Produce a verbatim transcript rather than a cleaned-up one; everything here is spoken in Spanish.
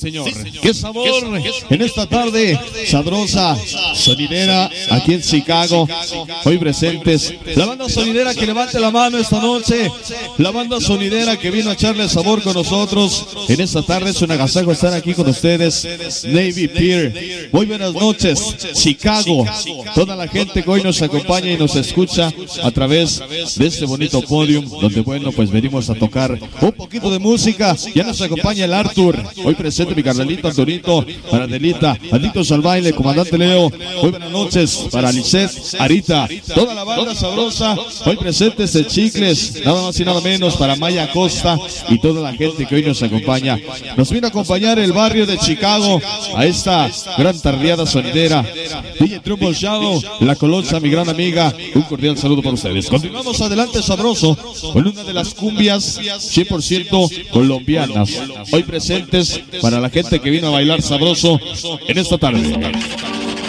señor. Qué sabor en esta tarde sabrosa, sonidera, aquí en Chicago. Hoy presentes la banda sonidera que levante la mano esta noche. La banda sonidera que vino a echarle sabor con nosotros en esta tarde. Es un agasajo estar aquí con ustedes. Navy Pier. Muy buenas noches, Chicago. Toda la gente que hoy nos acompaña y nos escucha a través de este bonito podium, donde bueno, pues venimos a tocar un poquito de música. Ya nos acompaña el Arthur. Hoy presente mi carnalito Antonito, para Adelita, Adictos al Baile, Comandante Leo. Muy buenas noches para Lisette, Arita, toda la banda sabrosa. Hoy presentes de Chicles, nada más y nada menos para Maya Costa y toda la gente que hoy nos acompaña. Nos vino a acompañar el barrio de Chicago a esta gran tardeada sonidera. D J Trouble Shadow, La Colocha, mi gran amiga. Un cordial saludo para ustedes. Continuamos adelante sabroso con una de las cumbias cien por ciento colombianas. Hoy presentes para la gente que vino a bailar sabroso en esta tarde.